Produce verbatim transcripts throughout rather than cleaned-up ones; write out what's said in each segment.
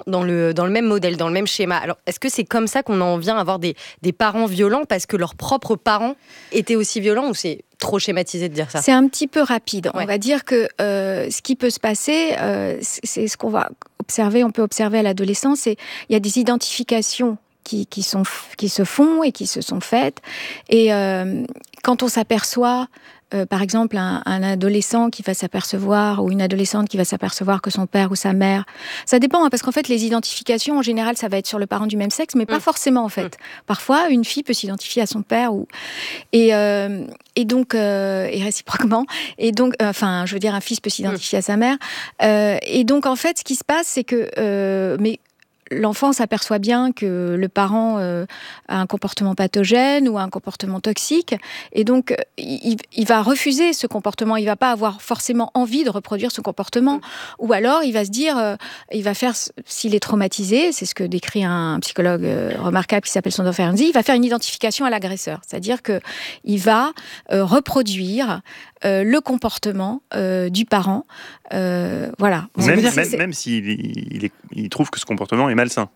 dans le, dans le même modèle, dans le même schéma. Alors, est-ce que c'est comme ça qu'on en vient à avoir des, des parents violents parce que leurs propres parents étaient aussi violents, ou c'est trop schématisé de dire ça? C'est un petit peu rapide. Ouais. On va dire que euh, ce qui peut se passer, euh, c'est ce qu'on va observer, on peut observer à l'adolescence, c'est il y a des identifications qui, qui, sont, qui se font et qui se sont faites. Et euh, quand on s'aperçoit, euh, par exemple, un, un adolescent qui va s'apercevoir, ou une adolescente qui va s'apercevoir que son père ou sa mère, ça dépend, hein, parce qu'en fait, les identifications, en général, ça va être sur le parent du même sexe, mais pas mmh. forcément, en fait. Mmh. Parfois, une fille peut s'identifier à son père, ou... et, euh, et donc, euh, et réciproquement, et donc, euh, enfin, je veux dire, un fils peut s'identifier mmh. à sa mère. Euh, et donc, en fait, ce qui se passe, c'est que... Euh, mais l'enfant s'aperçoit bien que le parent euh, a un comportement pathogène ou un comportement toxique, et donc il, il va refuser ce comportement. Il va pas avoir forcément envie de reproduire ce comportement, mmh. ou alors il va se dire, euh, il va faire, s'il est traumatisé, c'est ce que décrit un psychologue euh, remarquable qui s'appelle Sondor Ferenczi, il va faire une identification à l'agresseur, c'est-à-dire que il va euh, reproduire euh, le comportement euh, du parent, euh, voilà. Même, même, c'est... même s'il il, il, il trouve que ce comportement est malsain.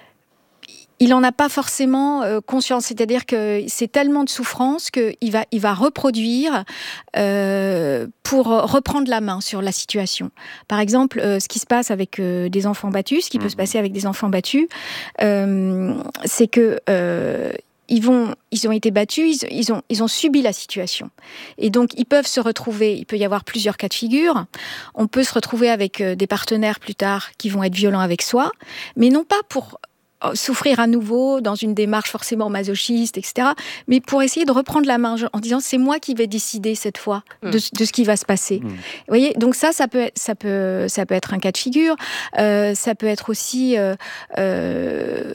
Il n'en a pas forcément euh, conscience, c'est-à-dire que c'est tellement de souffrance qu'il va, il va reproduire euh, pour reprendre la main sur la situation. Par exemple, euh, ce qui se passe avec euh, des enfants battus, ce qui mmh. peut se passer avec des enfants battus, euh, c'est que euh, Ils, vont, ils ont été battus, ils, ils, ont, ils ont subi la situation. Et donc, ils peuvent se retrouver, il peut y avoir plusieurs cas de figure. On peut se retrouver avec des partenaires plus tard qui vont être violents avec soi, mais non pas pour souffrir à nouveau dans une démarche forcément masochiste, et cetera, mais pour essayer de reprendre la main en disant c'est moi qui vais décider cette fois mmh. de, de ce qui va se passer. Mmh. Vous voyez, donc ça, ça peut, ça peut, ça peut être un cas de figure. Euh, ça peut être aussi, euh, euh,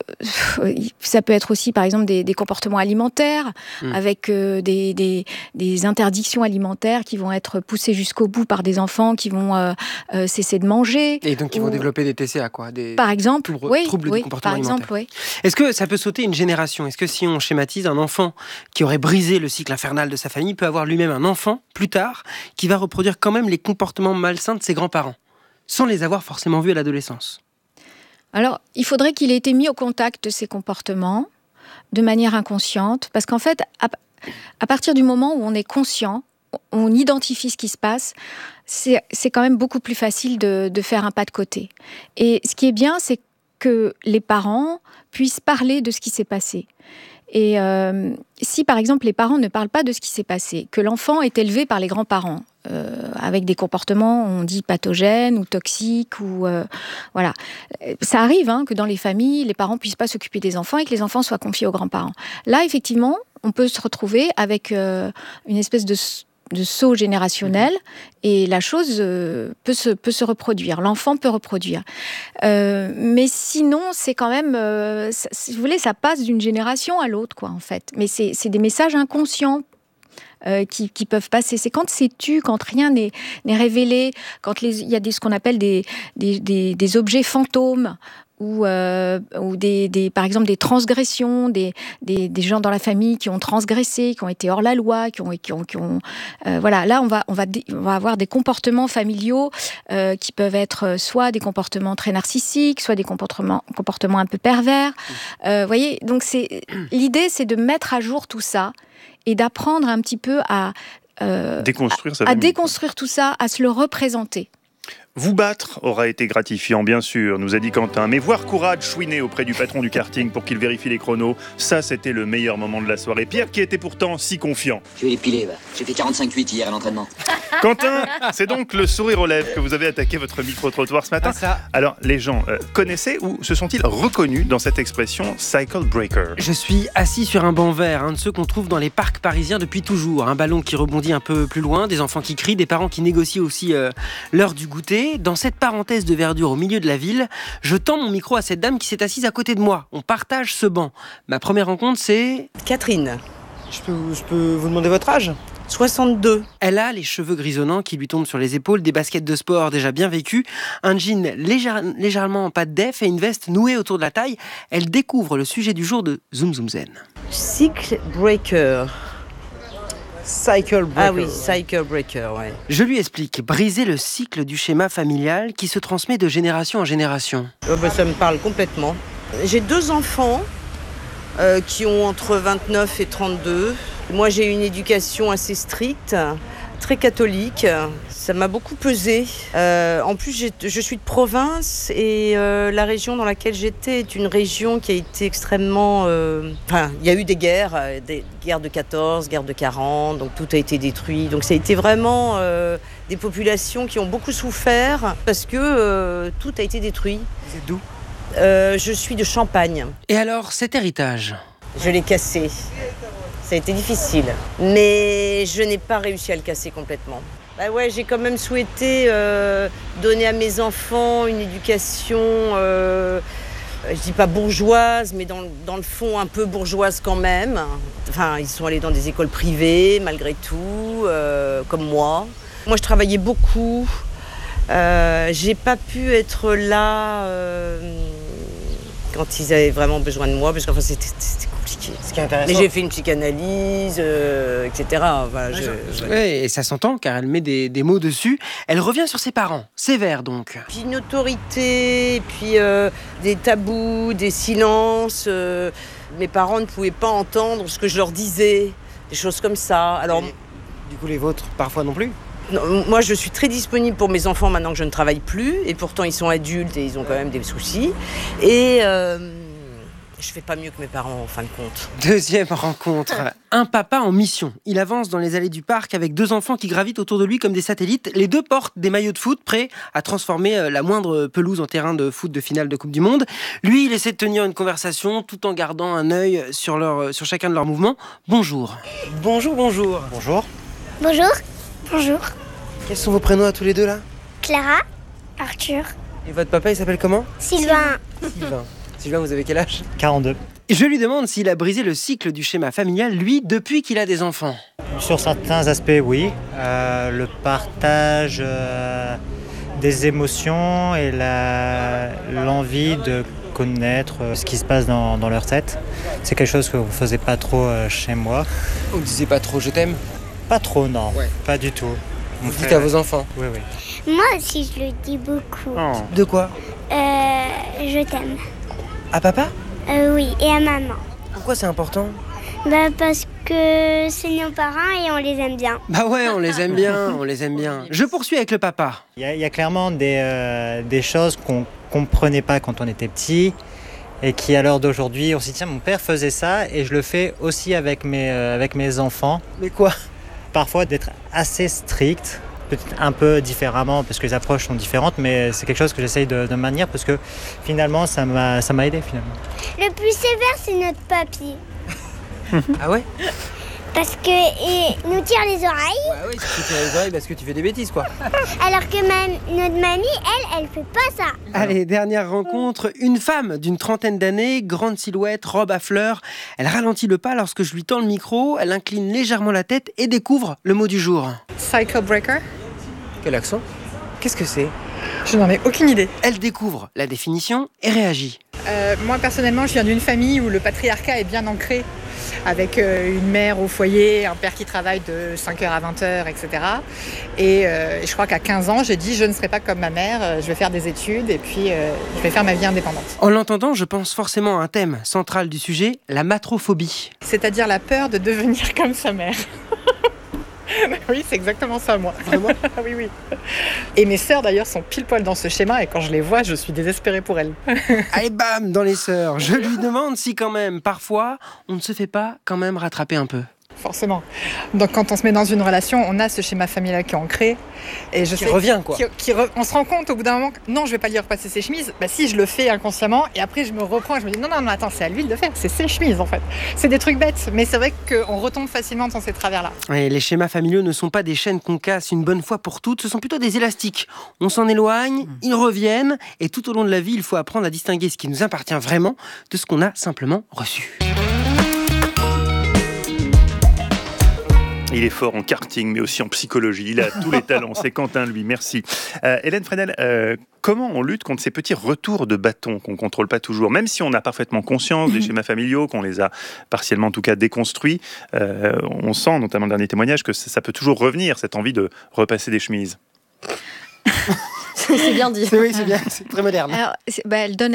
ça peut être aussi, par exemple, des, des comportements alimentaires mmh. avec euh, des, des, des interdictions alimentaires qui vont être poussées jusqu'au bout par des enfants qui vont euh, euh, cesser de manger. Et donc, ils ou... vont développer des T C A, quoi, des par exemple, troubles, oui, troubles oui. du comportement Par exemple, alimentaire. oui. Est-ce que ça peut sauter une génération ? Est-ce que si on schématise, un enfant qui aurait brisé le cycle infernal de sa famille peut avoir lui-même un enfant, plus tard, qui va reproduire quand même les comportements malsains de ses grands-parents, sans les avoir forcément vus à l'adolescence ? Alors, il faudrait qu'il ait été mis au contact de ces comportements de manière inconsciente, parce qu'en fait, à, à partir du moment où on est conscient, on identifie ce qui se passe, c'est, c'est quand même beaucoup plus facile de, de faire un pas de côté. Et ce qui est bien, c'est que les parents puissent parler de ce qui s'est passé. Et euh, si, par exemple, les parents ne parlent pas de ce qui s'est passé, que l'enfant est élevé par les grands-parents, euh, avec des comportements, on dit, pathogènes ou toxiques, ou euh, voilà. Ça arrive hein, que dans les familles, les parents ne puissent pas s'occuper des enfants et que les enfants soient confiés aux grands-parents. Là, effectivement, on peut se retrouver avec euh, une espèce de... de saut générationnel, et la chose euh, peut, se, peut se reproduire. L'enfant peut reproduire. Euh, mais sinon, c'est quand même... Euh, ça, si vous voulez, ça passe d'une génération à l'autre, quoi, en fait. Mais c'est, c'est des messages inconscients euh, qui, qui peuvent passer. C'est quand c'est tu, quand rien n'est, n'est révélé, quand il y a des, ce qu'on appelle des, des, des, des objets fantômes, ou, euh, ou des, des, par exemple des transgressions, des, des, des gens dans la famille qui ont transgressé, qui ont été hors la loi, qui ont, qui ont, qui ont euh, voilà. Là, on va, on va, on va avoir des comportements familiaux euh, qui peuvent être soit des comportements très narcissiques, soit des comportements, comportements un peu pervers. Euh, vous voyez, donc c'est l'idée, c'est de mettre à jour tout ça et d'apprendre un petit peu à euh, déconstruire, à, à déconstruire tout ça, à se le représenter. Vous battre aura été gratifiant, bien sûr, nous a dit Quentin. Mais voir Courage chouiner auprès du patron du karting pour qu'il vérifie les chronos, ça, c'était le meilleur moment de la soirée. Pierre, qui était pourtant si confiant. Je vais les piler, va. J'ai fait quarante-cinq huit hier à l'entraînement. Quentin, c'est donc le sourire aux lèvres que vous avez attaqué votre micro-trottoir ce matin. Ah, ça. Alors, les gens euh, connaissaient ou se sont-ils reconnus dans cette expression « cycle breaker » ? Je suis assis sur un banc vert, un de ceux qu'on trouve dans les parcs parisiens depuis toujours. Un ballon qui rebondit un peu plus loin, des enfants qui crient, des parents qui négocient aussi euh, l'heure du goûter. Dans cette parenthèse de verdure au milieu de la ville, je tends mon micro à cette dame qui s'est assise à côté de moi. On partage ce banc. Ma première rencontre, c'est... Catherine. Je peux, je peux vous demander votre âge ? soixante-deux. Elle a les cheveux grisonnants qui lui tombent sur les épaules, des baskets de sport déjà bien vécues, un jean légère, légèrement en pâte def et une veste nouée autour de la taille. Elle découvre le sujet du jour de Zoom Zoom Zen. Cycle breaker. Cycle breaker. Ah oui, cycle breaker, ouais. Je lui explique, briser le cycle du schéma familial qui se transmet de génération en génération. Oh, bah, ça me parle complètement. J'ai deux enfants euh, qui ont entre vingt-neuf et trente-deux. Moi, j'ai une éducation assez stricte, très catholique. Ça m'a beaucoup pesé. Euh, en plus, j'ai, je suis de province et euh, la région dans laquelle j'étais est une région qui a été extrêmement... Euh, enfin, il y a eu des guerres, euh, des guerres de quatorze, guerres de quarante, donc tout a été détruit. Donc ça a été vraiment euh, des populations qui ont beaucoup souffert parce que euh, tout a été détruit. Vous êtes d'où ? euh, Je suis de Champagne. Et alors, cet héritage ? Je l'ai cassé. Ça a été difficile, mais je n'ai pas réussi à le casser complètement. Bah ouais, j'ai quand même souhaité euh, donner à mes enfants une éducation, euh, je dis pas bourgeoise, mais dans, dans le fond un peu bourgeoise quand même. Enfin, ils sont allés dans des écoles privées malgré tout, euh, comme moi. Moi, je travaillais beaucoup. Euh, j'ai pas pu être là euh, quand ils avaient vraiment besoin de moi, parce que enfin, c'était, c'était compliqué. Ce qui est intéressant. Mais j'ai fait une psychanalyse, euh, et cetera. Enfin, je, je... Ouais, et ça s'entend car elle met des, des mots dessus. Elle revient sur ses parents, sévère donc. Puis une autorité, puis euh, des tabous, des silences. Euh, mes parents ne pouvaient pas entendre ce que je leur disais, des choses comme ça. Alors, et, du coup, les vôtres, parfois non plus ? Non, moi, je suis très disponible pour mes enfants maintenant que je ne travaille plus. Et pourtant, ils sont adultes et ils ont quand même des soucis. Et euh, je fais pas mieux que mes parents, en fin de compte. Deuxième rencontre. Un papa en mission. Il avance dans les allées du parc avec deux enfants qui gravitent autour de lui comme des satellites. Les deux portent des maillots de foot prêts à transformer la moindre pelouse en terrain de foot de finale de Coupe du Monde. Lui, il essaie de tenir une conversation tout en gardant un œil sur, leur, sur chacun de leurs mouvements. Bonjour. Bonjour, bonjour. Bonjour. Bonjour. Bonjour. Quels sont vos prénoms à tous les deux là ? Clara, Arthur, Et votre papa, il s'appelle comment ? Sylvain. Sylvain. Sylvain, vous avez quel âge ? quarante-deux. Je lui demande s'il a brisé le cycle du schéma familial, lui, depuis qu'il a des enfants. Sur certains aspects, oui. Euh, le partage euh, des émotions et la, l'envie de connaître ce qui se passe dans, dans leur tête. C'est quelque chose que vous ne faisiez pas trop euh, chez moi. Vous ne disiez pas trop « je t'aime » ? Pas trop, non. Ouais. Pas du tout. Vous dites à vos enfants ? Oui, oui. Moi aussi, je le dis beaucoup. Oh. De quoi ? Euh, je t'aime. À papa ? Euh, oui, et à maman. Pourquoi c'est important ? Bah parce que c'est nos parents et on les aime bien. Bah ouais, on les aime bien, on les aime bien. Je poursuis avec le papa. Il y a, il y a clairement des, euh, des choses qu'on ne comprenait pas quand on était petit et qui, à l'heure d'aujourd'hui, on s'y tient, mon père faisait ça et je le fais aussi avec mes, euh, avec mes enfants. Mais quoi ? Parfois d'être assez strict, peut-être un peu différemment parce que les approches sont différentes, mais c'est quelque chose que j'essaye de, de maintenir parce que finalement ça m'a, ça m'a aidé finalement. Le plus sévère, c'est notre papy. Ah ouais ? Parce que il nous tire les oreilles, Ouais, ouais, tu te tires les oreilles parce que tu fais des bêtises, quoi. alors que ma- notre mamie, elle, elle fait pas ça. Allez, dernière rencontre. Une femme d'une trentaine d'années, grande silhouette, robe à fleurs. Elle ralentit le pas lorsque je lui tends le micro. Elle incline légèrement la tête et découvre le mot du jour. Cycle breaker. Quel accent ? Qu'est-ce que c'est ? Je n'en ai aucune idée. Elle découvre la définition et réagit. Euh, moi, personnellement, je viens d'une famille où le patriarcat est bien ancré, avec euh, une mère au foyer, un père qui travaille de cinq heures à vingt heures, et cetera. Et euh, je crois qu'à quinze ans, j'ai dit je ne serai pas comme ma mère, euh, je vais faire des études et puis euh, je vais faire ma vie indépendante. En l'entendant, je pense forcément à un thème central du sujet, la matrophobie. C'est-à-dire la peur de devenir comme sa mère. Oui, c'est exactement ça, moi. Vraiment ? Oui, oui. Et mes sœurs, d'ailleurs, sont pile poil dans ce schéma et quand je les vois, je suis désespérée pour elles. Allez, bam, dans les sœurs. Je lui demande si quand même, parfois, on ne se fait pas quand même rattraper un peu. Forcément. Donc quand on se met dans une relation, on a ce schéma familial qui est ancré. Et je Qui sais, revient, quoi. qui- qui re- on se rend compte au bout d'un moment que non, je vais pas lui repasser ses chemises. Bah si, je le fais inconsciemment. Et après, je me reprends et je me dis non, non, non, attends, c'est à lui de le faire. C'est ses chemises, en fait. C'est des trucs bêtes. Mais c'est vrai qu'on retombe facilement dans ces travers-là. Et les schémas familiaux ne sont pas des chaînes qu'on casse une bonne fois pour toutes, ce sont plutôt des élastiques. On s'en éloigne, ils reviennent, et tout au long de la vie, il faut apprendre à distinguer ce qui nous appartient vraiment de ce qu'on a simplement reçu. Il est fort en karting, mais aussi en psychologie. Il a tous les talents. C'est Quentin, lui. Merci. Euh, Hélène Fresnel, euh, comment on lutte contre ces petits retours de bâton qu'on ne contrôle pas toujours? Même si on a parfaitement conscience des schémas familiaux, qu'on les a partiellement en tout cas déconstruits, euh, on sent, notamment le dernier témoignage, que ça, ça peut toujours revenir, cette envie de repasser des chemises. C'est bien dit. Oui, c'est bien, c'est très moderne. Alors, bah, elle donne